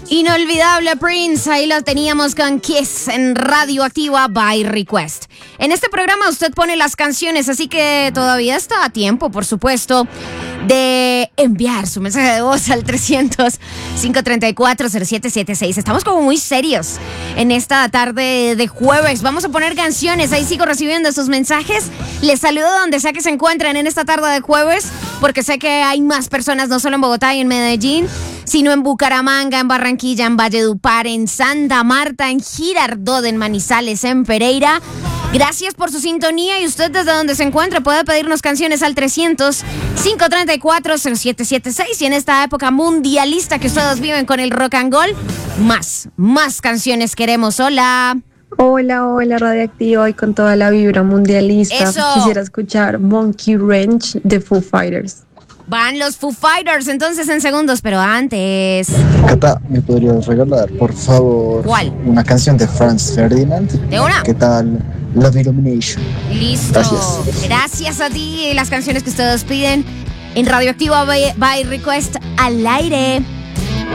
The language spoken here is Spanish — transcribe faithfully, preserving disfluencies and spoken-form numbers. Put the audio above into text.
Inolvidable Prince, ahí lo teníamos con Kiss en Radioactiva by Request. En este programa usted pone las canciones, así que todavía está a tiempo, por supuesto, de enviar su mensaje de voz al trescientos, cinco treinta y cuatro, cero siete siete seis. Estamos como muy serios en esta tarde de jueves. Vamos a poner canciones, ahí sigo recibiendo sus mensajes. Les saludo donde sea que se encuentren en esta tarde de jueves, porque sé que hay más personas, no solo en Bogotá y en Medellín, sino en Bucaramanga, en Barranquilla, en Valledupar, en Santa Marta, en Girardot, en Manizales, en Pereira. Gracias por su sintonía y usted desde donde se encuentre puede pedirnos canciones al trescientos, cinco treinta y cuatro, cero siete siete seis. Y en esta época mundialista que ustedes viven con el rock and roll, más, más canciones queremos. Hola. Hola, hola, Radioactiva y con toda la vibra mundialista. Eso. Quisiera escuchar Monkey Wrench de Foo Fighters. Van los Foo Fighters entonces en segundos, pero antes... Cata, ¿me podrías regalar, por favor, ¿cuál? Una canción de Franz Ferdinand? ¿De una? ¿Qué tal? Love Illumination. Listo. Gracias. Gracias a ti y las canciones que ustedes piden en Radioactiva by, by Request al aire.